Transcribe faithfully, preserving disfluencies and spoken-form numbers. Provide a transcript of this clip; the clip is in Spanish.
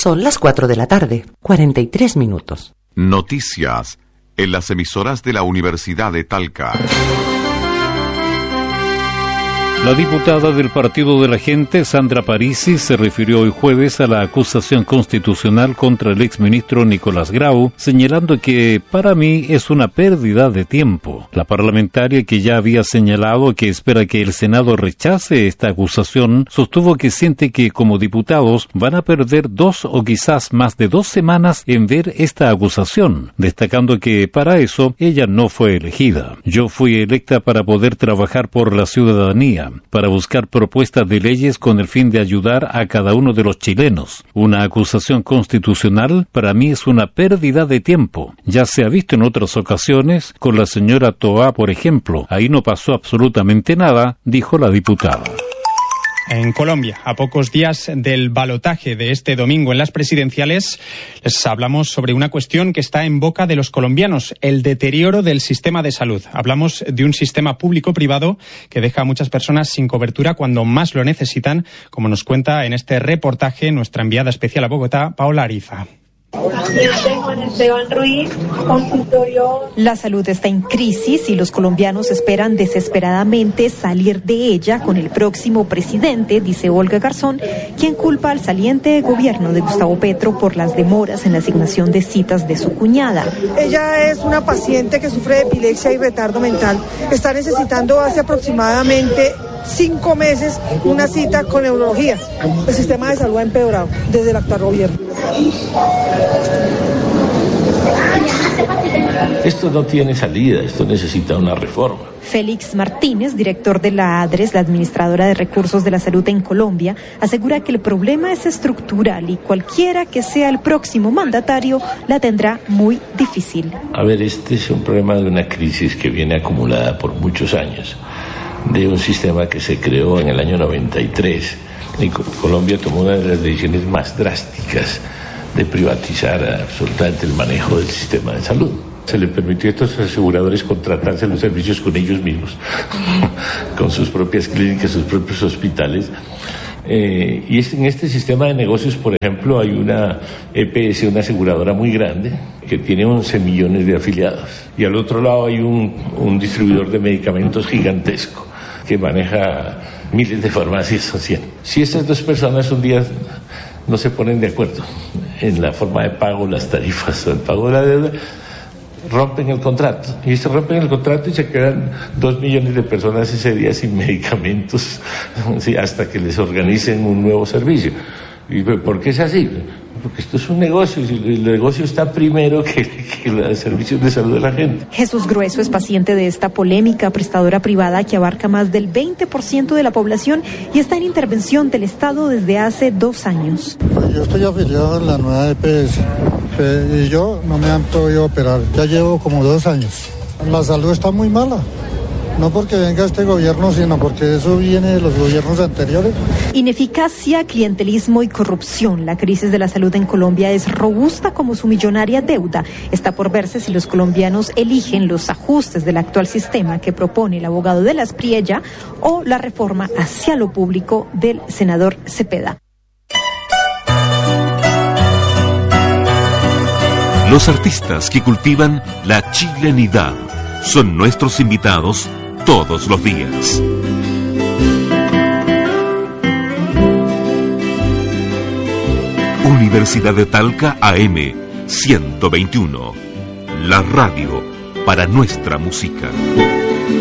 Son las cuatro de la tarde, cuarenta y tres minutos. Noticias en las emisoras de la Universidad de Talca. La diputada del Partido de la Gente, Sandra Parisi, se refirió hoy jueves a la acusación constitucional contra el exministro Nicolás Grau, señalando que para mí es una pérdida de tiempo. La parlamentaria, que ya había señalado que espera que el Senado rechace esta acusación, sostuvo que siente que como diputados van a perder dos o quizás más de dos semanas en ver esta acusación, destacando que para eso ella no fue elegida. Yo fui electa para poder trabajar por la ciudadanía, para buscar propuestas de leyes con el fin de ayudar a cada uno de los chilenos. Una acusación constitucional para mí es una pérdida de tiempo. Ya se ha visto en otras ocasiones, con la señora Toá, por ejemplo. Ahí no pasó absolutamente nada, dijo la diputada. En Colombia, a pocos días del balotaje de este domingo en las presidenciales, les hablamos sobre una cuestión que está en boca de los colombianos, el deterioro del sistema de salud. Hablamos de un sistema público-privado que deja a muchas personas sin cobertura cuando más lo necesitan, como nos cuenta en este reportaje nuestra enviada especial a Bogotá, Paola Ariza. La salud está en crisis y los colombianos esperan desesperadamente salir de ella con el próximo presidente, dice Olga Garzón, quien culpa al saliente gobierno de Gustavo Petro por las demoras en la asignación de citas de su cuñada. Ella es una paciente que sufre de epilepsia y retardo mental. Está necesitando hace aproximadamente cinco meses una cita con neurología. El sistema de salud ha empeorado desde el actual gobierno. Esto no tiene salida, esto necesita una reforma. Félix Martínez, director de la ADRES, la Administradora de Recursos de la Salud en Colombia, asegura que el problema es estructural y cualquiera que sea el próximo mandatario la tendrá muy difícil. A ver, este es un problema de una crisis que viene acumulada por muchos años, de un sistema que se creó en el año noventa y tres. Y Colombia tomó una de las decisiones más drásticas de privatizar absolutamente el manejo del sistema de salud. Se le permitió a estos aseguradores contratarse los servicios con ellos mismos, con sus propias clínicas, sus propios hospitales. Eh, y es, en este sistema de negocios, por ejemplo, hay una E P S, una aseguradora muy grande, que tiene once millones de afiliados. Y al otro lado hay un, un distribuidor de medicamentos gigantesco, que maneja miles de farmacias o cien. Si esas dos personas un día no se ponen de acuerdo en la forma de pago, las tarifas o el pago de la deuda, rompen el contrato. Y se rompen el contrato y se quedan dos millones de personas ese día sin medicamentos, ¿sí?, hasta que les organicen un nuevo servicio. ¿Y por qué es así? Porque esto es un negocio y el negocio está primero que, que los servicios de salud de la gente. Jesús Grueso es paciente de esta polémica prestadora privada que abarca más del veinte por ciento de la población y está en intervención del Estado desde hace dos años. Pues yo estoy afiliado en la nueva E P S y yo no me han podido operar, ya llevo como dos años. La salud está muy mala. No porque venga este gobierno, sino porque eso viene de los gobiernos anteriores. Ineficacia, clientelismo y corrupción. La crisis de la salud en Colombia es robusta como su millonaria deuda. Está por verse si los colombianos eligen los ajustes del actual sistema que propone el abogado de las Priella o la reforma hacia lo público del senador Cepeda. Los artistas que cultivan la chilenidad son nuestros invitados todos los días. Universidad de Talca A M ciento veintiuno, la radio para nuestra música.